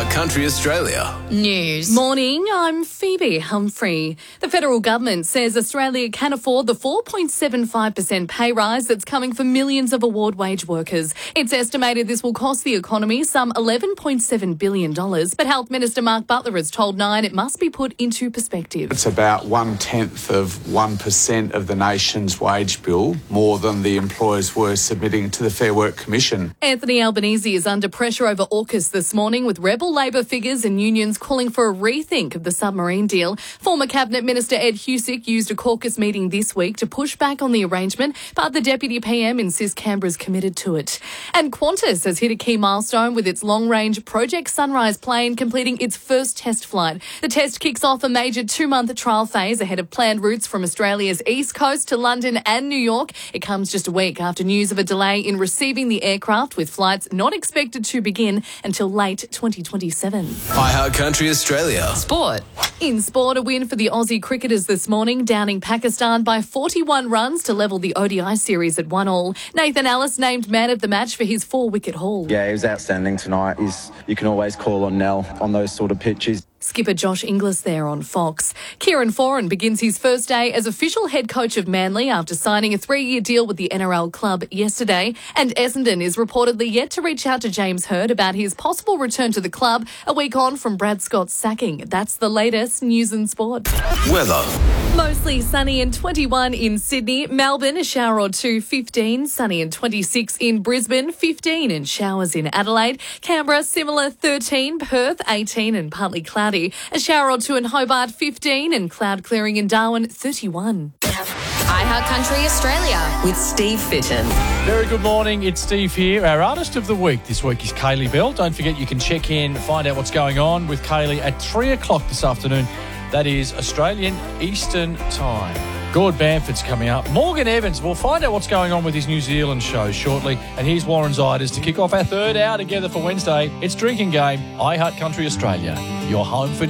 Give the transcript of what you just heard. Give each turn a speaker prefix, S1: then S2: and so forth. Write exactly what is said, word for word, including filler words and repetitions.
S1: Heart Country Australia.
S2: News.
S3: Morning, I'm Phoebe Humphrey. The federal government says Australia can afford the four point seven five percent pay rise that's coming for millions of award wage workers. It's estimated this will cost the economy some eleven point seven billion dollars, but Health Minister Mark Butler has told Nine it must be put into perspective.
S4: It's about one-tenth of one percent of the nation's wage bill, more than the employers were submitting to the Fair Work Commission.
S3: Anthony Albanese is under pressure over AUKUS this morning, with Rebel Labor figures and unions calling for a rethink of the submarine deal. Former Cabinet Minister Ed Husic used a caucus meeting this week to push back on the arrangement, but the Deputy P M insists Canberra's committed to it. And Qantas has hit a key milestone with its long-range Project Sunrise plane completing its first test flight. The test kicks off a major two-month trial phase ahead of planned routes from Australia's east coast to London and New York. It comes just a week after news of a delay in receiving the aircraft, with flights not expected to begin until late twenty twenty-seven.
S1: Heart Country Australia.
S2: Sport.
S3: In sport, a win for the Aussie cricketers this morning, downing Pakistan by forty-one runs to level the O D I series at one all. Nathan Ellis named man of the match for his four-wicket haul.
S5: Yeah, he was outstanding tonight. He's, you can always call on Nell on those sort of pitches.
S3: Skipper Josh Inglis there on Fox. Kieran Foran begins his first day as official head coach of Manly after signing a three-year deal with the N R L club yesterday. And Essendon is reportedly yet to reach out to James Hird about his possible return to the club a week on from Brad Scott's sacking. That's the latest news and sport.
S1: Weather.
S3: Mostly sunny and twenty-one in Sydney. Melbourne, a shower or two, fifteen. Sunny and twenty-six in Brisbane, fifteen, and showers in Adelaide. Canberra, similar, thirteen. Perth, eighteen, and partly cloudy. A shower or two in Hobart, fifteen, and cloud clearing in Darwin, thirty-one.
S2: Heart Country Australia with Steve Fitton.
S6: Very good morning, it's Steve here. Our artist of the week this week is Kaylee Bell. Don't forget you can check in, find out what's going on with Kaylee at three o'clock this afternoon. That is Australian Eastern Time. Gord Bamford's coming up. Morgan Evans, we'll find out what's going on with his New Zealand show shortly. And here's Warren Ziders to kick off our third hour together for Wednesday. It's Drinking Game, Heart Country Australia, your home for